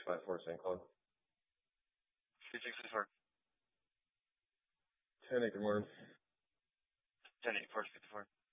3654 St. Cloud. 3654. 10-8, good morning. 10-8, 454.